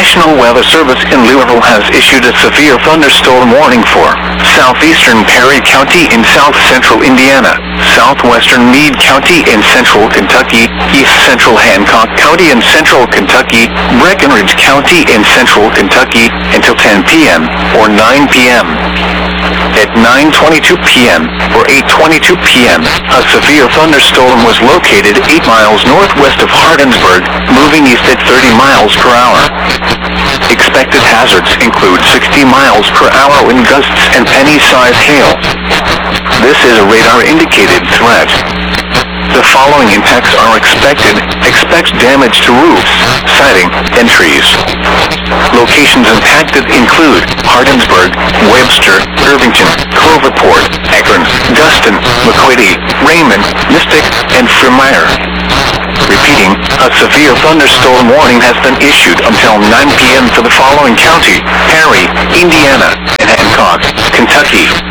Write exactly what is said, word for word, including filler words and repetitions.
National Weather Service in Louisville has issued a severe thunderstorm warning for southeastern Perry County in south-central Indiana, southwestern Meade County in central Kentucky, east-central Hancock County in central Kentucky, Breckinridge County in central Kentucky, until ten p m or nine p m At nine twenty-two p m or eight twenty-two p m, a severe thunderstorm was located eight miles northwest of Hardinsburg, moving east at thirty miles per hour. Expected hazards include sixty miles per hour wind gusts and penny-sized hail. This is a radar-indicated threat. The following impacts are expected. Expect damage to roofs, siding, and trees. Locations impacted include Hardinsburg, Webster, Irvington, Cloverport, Akron, Guston, McQuitty, Raymond, Mystic, and Fremire. Repeating, a severe thunderstorm warning has been issued until nine p m for the following county: Perry, Indiana, and Hancock, Kentucky.